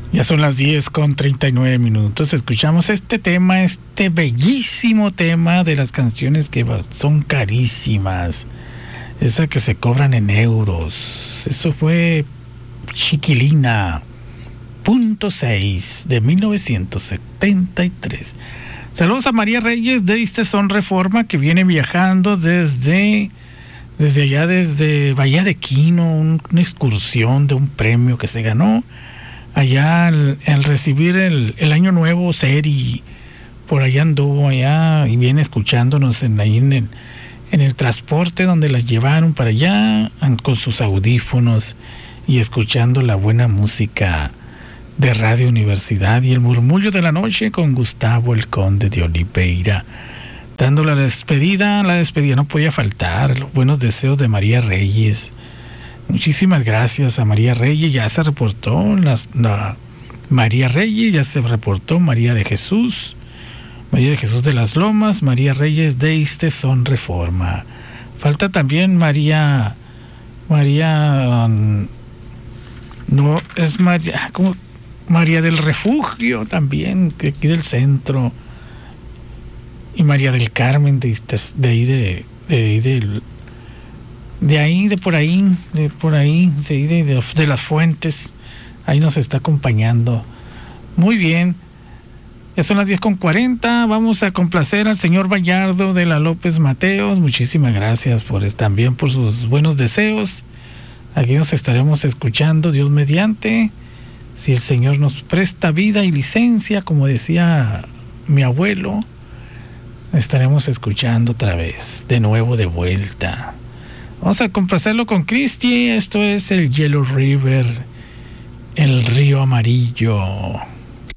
Ya son las 10:39. Escuchamos este tema, este bellísimo tema de las canciones que son carísimas. Esa que se cobran en euros. Eso fue Chiquilina, .6 de 1973. Saludos a María Reyes de Son Reforma, que viene viajando desde allá, desde Bahía de Quino, una excursión de un premio que se ganó allá al recibir el Año Nuevo Seri. Por allá anduvo allá y viene escuchándonos en el transporte donde las llevaron para allá con sus audífonos y escuchando la buena música de Radio Universidad y el murmullo de la noche con Gustavo el Conde de Oliveira. Dando la despedida no podía faltar, los buenos deseos de María Reyes. Muchísimas gracias a María Reyes, ya se reportó María Reyes, ya se reportó María de Jesús de las Lomas, María Reyes de Son Reforma. Falta también María, no, es María, como María del Refugio también, de aquí del centro, y María del Carmen de las Fuentes, ahí nos está acompañando. Muy bien, ya son las 10:40, vamos a complacer al señor Vallardo de la López Mateos. Muchísimas gracias también por sus buenos deseos. Aquí nos estaremos escuchando, Dios mediante, si el Señor nos presta vida y licencia, como decía mi abuelo. Estaremos escuchando otra vez, de nuevo, de vuelta. Vamos a complacerlo con Cristi. Esto es el Yellow River, el río amarillo.